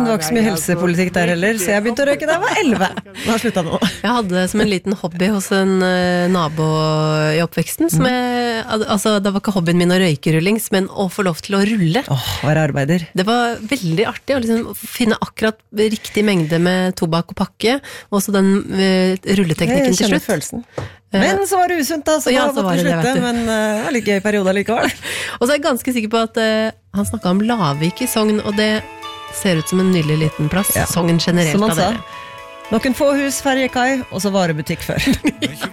det var ikke så mye helsepolitikk der heller, så jeg begynte å røyke da jeg var 11. Nå har jeg sluttet nå. Jeg hadde som en liten hobby hos en nabo i oppveksten, som altså det var ikke hobbyen min å røyke rullings, men å få lov til å rulle. Være arbeider. Det var veldig artig å liksom finne akkurat riktig mengde med tobakk og pakke, og så den rulleteknikken til slutt. Følelsen. Men så var det usunt da, så da måtte vi slutte, men det var litt gøy periode likevel. Og så er jeg ganske sikker på at han snakket om Lavik i Sogn, og det ser ut som en nydelig liten plass. Sogn generelt som han av sa. dere. Noen få hus, ferjekai, og så varebutikk før.